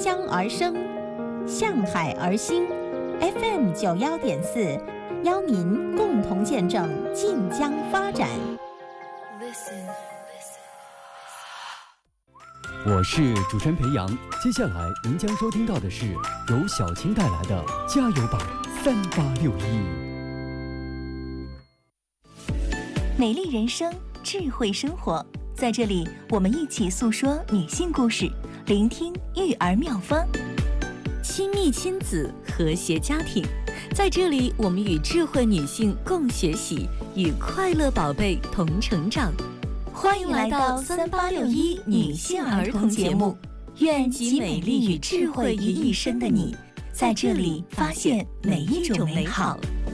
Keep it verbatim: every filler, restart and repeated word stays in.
江而生，向海而兴。F M 九幺点四，邀您共同见证晋江发展。 我是主持人裴阳，接下来您将收听到的是由小青带来的加油吧三八六一。 美丽人生，智慧生活，在这里我们一起诉说女性故事，聆听育儿妙方。 亲密亲子，和谐家庭，在这里我们与智慧女性共学习，与快乐宝贝同成长。欢迎来到三八六一女性儿童节目，愿集美丽与智慧于一身的你，在这里发现每一种美好。